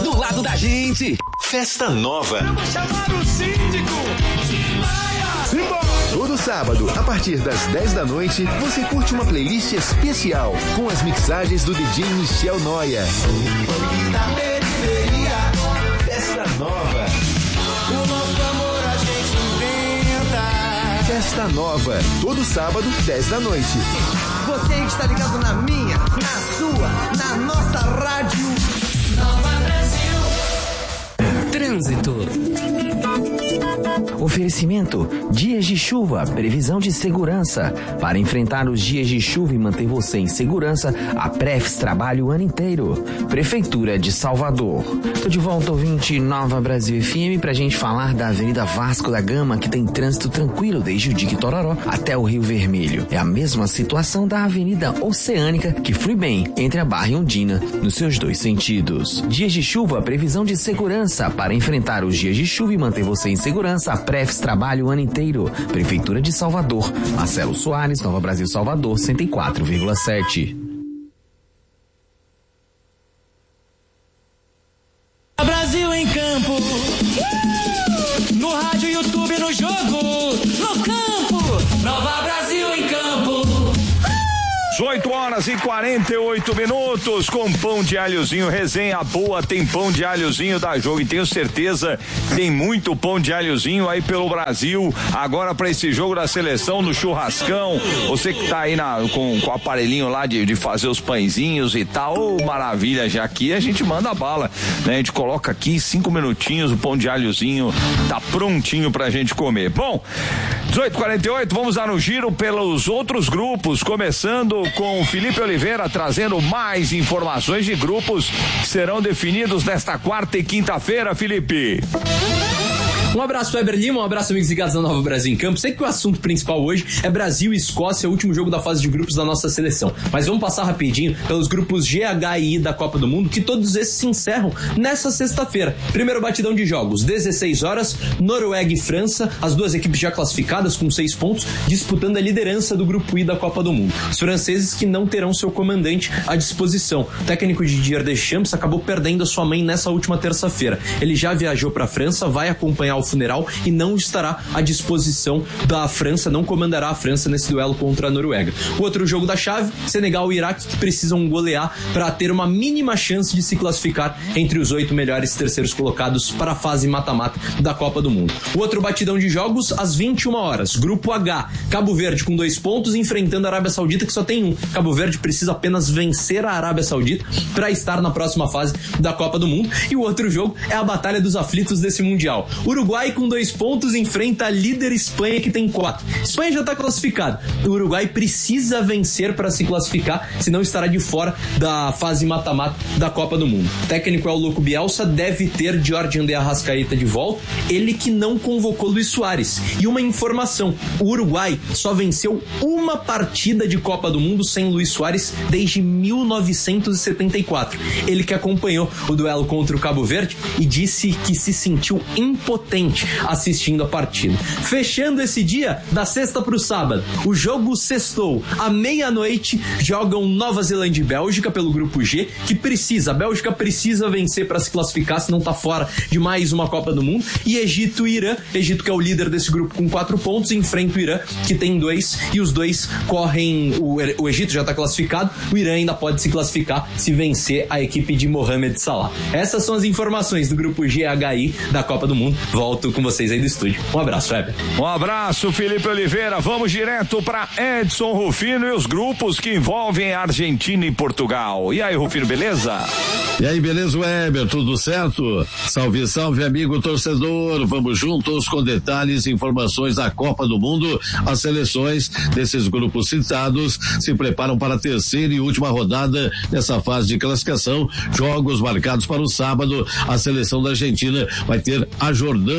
do lado da gente. Festa Nova. Vamos chamar o síndico. Todo sábado, a partir das 10 da noite, você curte uma playlist especial com as mixagens do DJ Michel Noia. Festa Nova. O nosso amor a gente inventa. Festa Nova, todo sábado, 10 da noite. Você está ligado na minha, na sua, na nossa rádio. Nova Brasil. Trânsito. Oferecimento: dias de chuva, previsão de segurança. Para enfrentar os dias de chuva e manter você em segurança, a Prefs trabalha o ano inteiro. Prefeitura de Salvador. Tô de volta, ouvinte Nova Brasil FM, pra gente falar da Avenida Vasco da Gama, que tem trânsito tranquilo desde o Dique Tororó até o Rio Vermelho. É a mesma situação da Avenida Oceânica, que flui bem entre a Barra e Ondina, nos seus dois sentidos. Dias de chuva, previsão de segurança. Para enfrentar os dias de chuva e manter você em segurança, a Prefs trabalha o ano inteiro. Prefeitura de Salvador. Marcelo Soares, Nova Brasil Salvador, 104,7. Brasil em campo. No rádio, YouTube, no jogo. No campo. Nova Brasil em campo. 18h48, com pão de alhozinho, resenha boa, tem pão de alhozinho da Jogo, e tenho certeza tem muito pão de alhozinho aí pelo Brasil, agora para esse jogo da seleção no churrascão, você que tá aí com o aparelhinho lá de fazer os pãezinhos e tal, maravilha, já aqui a gente manda bala, né? A gente coloca aqui 5 minutinhos, o pão de alhozinho tá prontinho pra gente comer. Bom, 18h48, vamos dar no giro pelos outros grupos, começando com o Felipe Oliveira trazendo mais informações de grupos que serão definidos nesta quarta e quinta-feira, Felipe. Um abraço, Weber Lima, um abraço, amigos ligados na Nova Brasil em Campo. Sei que o assunto principal hoje é Brasil e Escócia, o último jogo da fase de grupos da nossa seleção. Mas vamos passar rapidinho pelos grupos G, H e I da Copa do Mundo, que todos esses se encerram nessa sexta-feira. Primeiro batidão de jogos, 16 horas, Noruega e França, as duas equipes já classificadas com 6 pontos, disputando a liderança do grupo I da Copa do Mundo. Os franceses que não terão seu comandante à disposição. O técnico Didier Deschamps acabou perdendo a sua mãe nessa última terça-feira. Ele já viajou para a França, vai acompanhar o funeral e não estará à disposição da França, não comandará a França nesse duelo contra a Noruega. O outro jogo da chave, Senegal e Iraque, que precisam golear para ter uma mínima chance de se classificar entre os 8 melhores terceiros colocados para a fase mata-mata da Copa do Mundo. O outro batidão de jogos, às 21 horas, Grupo H, Cabo Verde com 2 pontos, enfrentando a Arábia Saudita, que só tem 1. Cabo Verde precisa apenas vencer a Arábia Saudita para estar na próxima fase da Copa do Mundo. E o outro jogo é a batalha dos aflitos desse Mundial. Uruguai com 2 pontos enfrenta a líder Espanha, que tem 4. Espanha já está classificada. O Uruguai precisa vencer para se classificar, senão estará de fora da fase mata-mata da Copa do Mundo. O técnico é o Louco Bielsa, deve ter Jorge de Arrascaeta de volta, ele que não convocou Luis Soares. E uma informação, o Uruguai só venceu uma partida de Copa do Mundo sem Luis Soares desde 1974. Ele que acompanhou o duelo contra o Cabo Verde e disse que se sentiu impotente assistindo a partida. Fechando esse dia, da sexta para o sábado, o jogo sextou. À meia-noite, jogam Nova Zelândia e Bélgica pelo grupo G, que a Bélgica precisa vencer para se classificar, senão tá fora de mais uma Copa do Mundo. E Egito e Irã, Egito que é o líder desse grupo com 4 pontos, enfrenta o Irã, que tem 2, e os dois correm, o Egito já tá classificado, o Irã ainda pode se classificar se vencer a equipe de Mohamed Salah. Essas são as informações do grupo GHI da Copa do Mundo. Volto com vocês aí do estúdio. Um abraço, Weber. Um abraço, Felipe Oliveira. Vamos direto para Edson Rufino e os grupos que envolvem Argentina e Portugal. E aí, Rufino, beleza? E aí, beleza, Weber? Tudo certo? Salve, salve, amigo torcedor. Vamos juntos com detalhes e informações da Copa do Mundo. As seleções desses grupos citados se preparam para a terceira e última rodada dessa fase de classificação. Jogos marcados para o sábado. A seleção da Argentina vai ter a Jordânia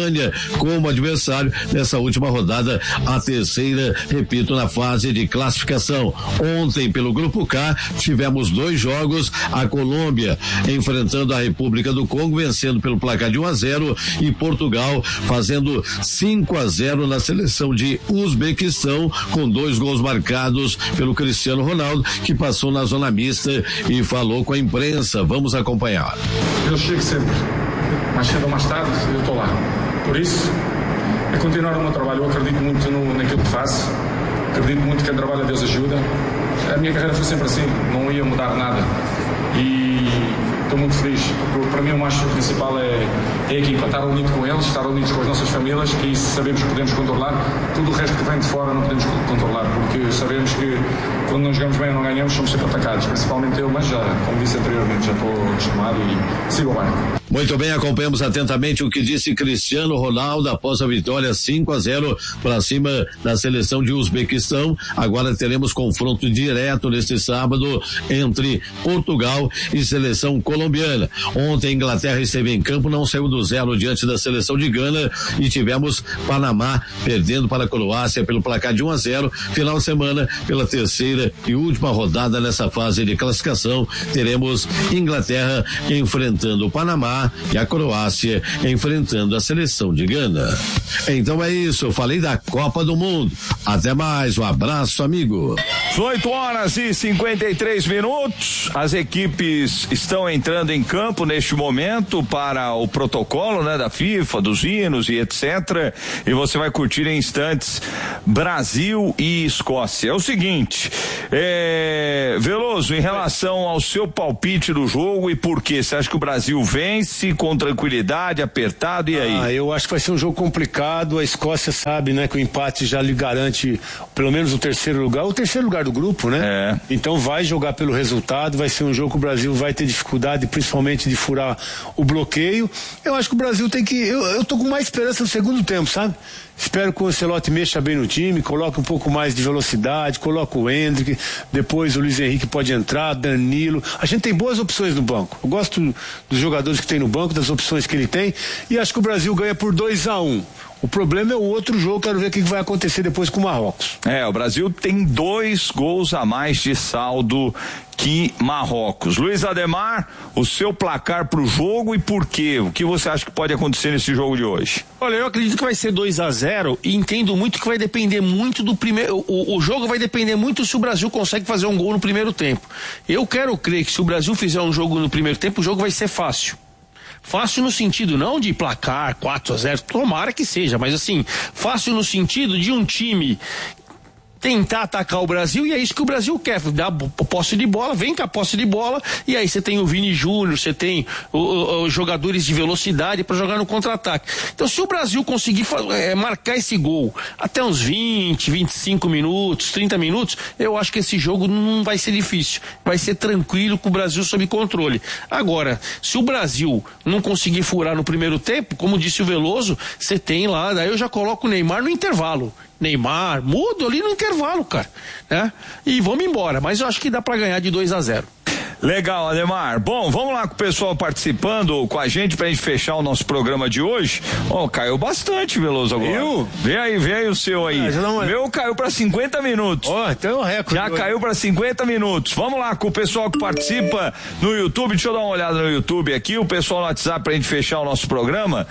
Ucrânia como adversário nessa última rodada, a terceira, repito, na fase de classificação. Ontem, pelo Grupo K, tivemos 2 jogos, a Colômbia enfrentando a República do Congo, vencendo pelo placar de 1-0, e Portugal fazendo 5-0 na seleção de Uzbequistão, com 2 gols marcados pelo Cristiano Ronaldo, que passou na zona mista e falou com a imprensa. Vamos acompanhar. Eu chego sempre, mais cedo ou mais tarde, eu estou lá. Por isso, é continuar o meu trabalho. Eu acredito muito naquilo que faço, acredito muito que o trabalho a Deus ajuda. A minha carreira foi sempre assim, não ia mudar nada. E estou muito feliz. Para mim o mais principal é a equipa, estar unido com eles, estar unidos com as nossas famílias, que isso sabemos que podemos controlar. Tudo o resto que vem de fora não podemos controlar, porque sabemos que quando não jogamos bem ou não ganhamos, somos sempre atacados, principalmente eu, mas já, como disse anteriormente, já estou acostumado e sigo bem. Muito bem, acompanhamos atentamente o que disse Cristiano Ronaldo após a vitória 5-0 para cima da seleção de Uzbequistão. Agora teremos confronto direto neste sábado entre Portugal e seleção colombiana. Ontem a Inglaterra esteve em campo, não saiu do 0 diante da seleção de Gana, e tivemos Panamá perdendo para a Croácia pelo placar de 1-0. Final de semana, pela terceira e última rodada nessa fase de classificação, teremos Inglaterra enfrentando o Panamá e a Croácia enfrentando a seleção de Gana. Então é isso, eu falei da Copa do Mundo. Até mais, um abraço, amigo. 8h53. As equipes estão entrando em campo neste momento para o protocolo, né, da FIFA, dos hinos e etc. E você vai curtir em instantes Brasil e Escócia. É o seguinte, Veloso, em relação ao seu palpite do jogo e por quê? Você acha que o Brasil vence com tranquilidade, apertado, e aí? Eu acho que vai ser um jogo complicado. A Escócia sabe, né, que o empate já lhe garante pelo menos o terceiro lugar do grupo, né? Então vai jogar pelo resultado, vai ser um jogo que o Brasil vai ter dificuldade, principalmente de furar o bloqueio. Eu acho que o Brasil tem que, eu tô com mais esperança no segundo tempo, sabe? Espero que o Ancelotti mexa bem no time, coloque um pouco mais de velocidade, coloque o Endrick, depois o Luiz Henrique pode entrar, Danilo. A gente tem boas opções no banco. Eu gosto dos jogadores que tem no banco, das opções que ele tem, e acho que o Brasil ganha por 2-1. O problema é o outro jogo, quero ver o que vai acontecer depois com o Marrocos. O Brasil tem 2 gols a mais de saldo que Marrocos. Luiz Ademar, o seu placar pro jogo e por quê? O que você acha que pode acontecer nesse jogo de hoje? Olha, eu acredito que vai ser 2-0 e entendo muito que vai depender muito do primeiro. O jogo vai depender muito se o Brasil consegue fazer um gol no primeiro tempo. Eu quero crer que se o Brasil fizer um jogo no primeiro tempo, o jogo vai ser fácil. Fácil no sentido não de placar 4-0, tomara que seja, mas assim, fácil no sentido de um time tentar atacar o Brasil, e é isso que o Brasil quer, dar posse de bola, vem com a posse de bola, e aí você tem o Vini Júnior, você tem os jogadores de velocidade para jogar no contra-ataque. Então, se o Brasil conseguir marcar esse gol até uns 20, 25 minutos, 30 minutos, eu acho que esse jogo não vai ser difícil, vai ser tranquilo, com o Brasil sob controle. Agora, se o Brasil não conseguir furar no primeiro tempo, como disse o Veloso, você tem lá, daí eu já coloco o Neymar no intervalo. Neymar, mudo ali no intervalo, cara, né? E vamos embora, mas eu acho que dá pra ganhar de 2-0. Legal, Ademar. Bom, vamos lá com o pessoal participando com a gente pra gente fechar o nosso programa de hoje. Caiu bastante, Veloso, agora. Viu? Vem aí o seu aí. Meu caiu pra 50 minutos. Então é um recorde. Já caiu pra 50 minutos. Vamos lá com o pessoal que participa no YouTube. Deixa eu dar uma olhada no YouTube aqui, o pessoal no WhatsApp pra gente fechar o nosso programa.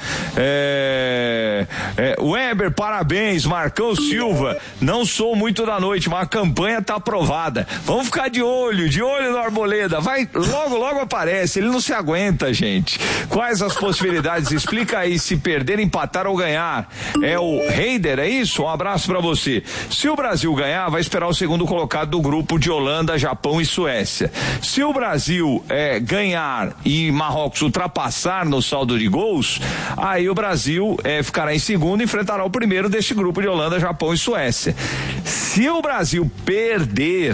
Weber, parabéns. Marcão Silva, não sou muito da noite, mas a campanha tá aprovada. Vamos ficar de olho no Arboleda. Vai, logo aparece, ele não se aguenta, gente. Quais as possibilidades? Explica aí, se perder, empatar ou ganhar. É o Heider, é isso? Um abraço pra você. Se o Brasil ganhar, vai esperar o segundo colocado do grupo de Holanda, Japão e Suécia. Se o Brasil ganhar e Marrocos ultrapassar no saldo de gols, aí o Brasil ficará em segundo e enfrentará o primeiro deste grupo de Holanda, Japão e Suécia. Se o Brasil perder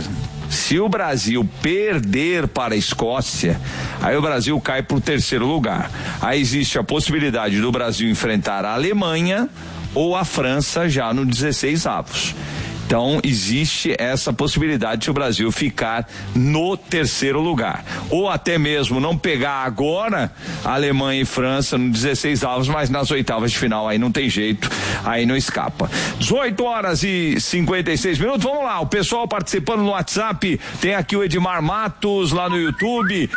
para a Escócia, aí o Brasil cai para o terceiro lugar. Aí existe a possibilidade do Brasil enfrentar a Alemanha ou a França já no 16avos. Então existe essa possibilidade de o Brasil ficar no terceiro lugar, ou até mesmo não pegar agora a Alemanha e França no 16 avos, mas nas oitavas de final aí não tem jeito, aí não escapa. 18h56. Vamos lá, o pessoal participando no WhatsApp, tem aqui o Edmar Matos lá no YouTube.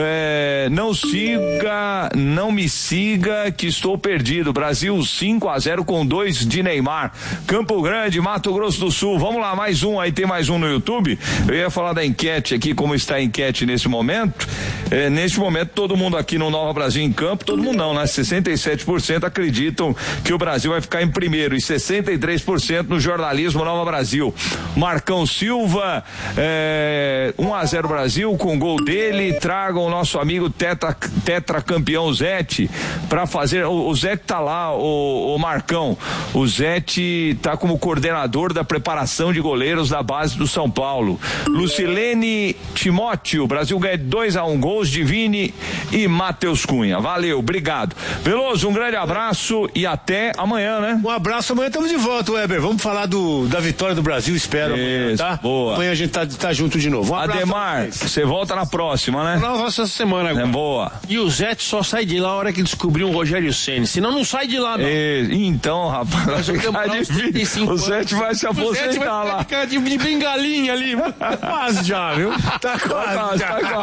Não me siga que estou perdido. Brasil 5-0 com 2 de Neymar. Campo Grande, Mato Grosso do Sul. Vamos lá, mais um, aí tem mais um no YouTube. Eu ia falar da enquete aqui, como está a enquete nesse momento. Neste momento, todo mundo aqui no Nova Brasil em Campo, todo mundo não, né? 67% acreditam que o Brasil vai ficar em primeiro e 63% no jornalismo Nova Brasil. Marcão Silva, 1-0 Brasil com gol dele. Tragam o nosso amigo tetracampeão Zete para fazer. O Zete tá lá, o Marcão. O Zete tá como coordenador da preparação de goleiros da base do São Paulo. Lucilene Timóteo, Brasil ganha 2-1, gols de Vini e Matheus Cunha. Valeu, obrigado. Veloso, um grande abraço e até amanhã, né? Um abraço, amanhã estamos de volta, Weber. Vamos falar da vitória do Brasil, espero. Amanhã, tá? Boa. Amanhã a gente tá junto de novo. Um abraço. Ademar, você volta na próxima, né? Essa semana agora. Boa. E o Zete só sai de lá a hora que descobriu o Rogério Ceni, senão não sai de lá, não. Então, rapaz, o Zete vai se aposentar lá. Ficar de bengalinha ali. Quase já, viu? Tá quase.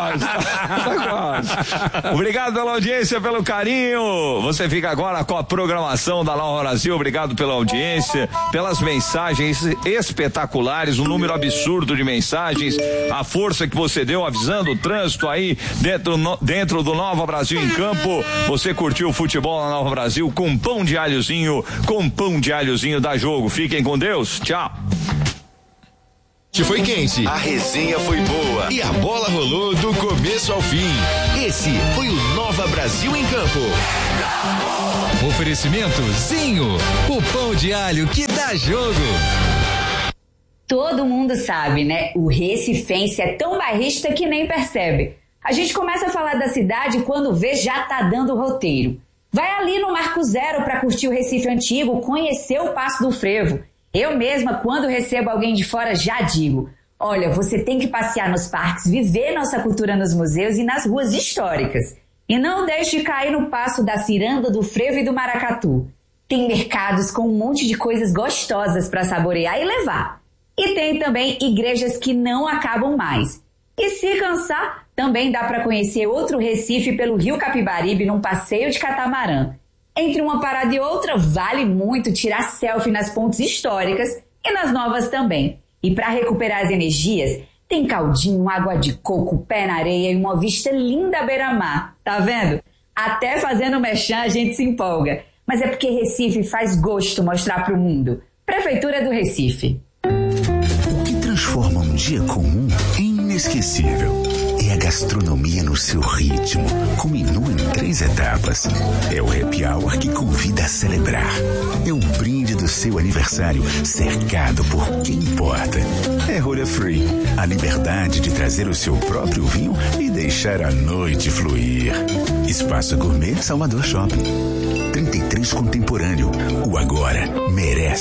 Obrigado pela audiência, pelo carinho. Você fica agora com a programação da Nova Brasil. Obrigado pela audiência, pelas mensagens espetaculares, um número absurdo de mensagens, a força que você deu avisando o trânsito aí dentro do Nova Brasil em Campo. Você curtiu o futebol na Nova Brasil com pão de alhozinho da Jogo. Fiquem com Deus. Tchau. Foi quente, a resenha foi boa e a bola rolou do começo ao fim. Esse foi o Nova Brasil em Campo. Oferecimento Zinho, o pão de alho que dá jogo. Todo mundo sabe, né? O recifense é tão bairrista que nem percebe. A gente começa a falar da cidade quando vê já tá dando roteiro. Vai ali no Marco Zero para curtir o Recife Antigo, conhecer o Passo do Frevo. Eu mesma, quando recebo alguém de fora, já digo: olha, você tem que passear nos parques, viver nossa cultura nos museus e nas ruas históricas. E não deixe de cair no Passo da Ciranda, do Frevo e do Maracatu. Tem mercados com um monte de coisas gostosas para saborear e levar. E tem também igrejas que não acabam mais. E se cansar, também dá para conhecer outro Recife pelo Rio Capibaribe num passeio de catamarã. Entre uma parada e outra, vale muito tirar selfie nas pontes históricas e nas novas também. E para recuperar as energias, tem caldinho, água de coco, pé na areia e uma vista linda à beira-mar. Tá vendo? Até fazendo merchan a gente se empolga. Mas é porque Recife faz gosto mostrar pro mundo. Prefeitura do Recife. O que transforma um dia comum em inesquecível é a gastronomia no seu ritmo, com menu em 3 etapas. É o Happy Hour que convida a celebrar. É um brinde do seu aniversário cercado por quem importa. É rolha free, a liberdade de trazer o seu próprio vinho e deixar a noite fluir. Espaço Gourmet Salvador Shopping. 33 Contemporâneo. O agora merece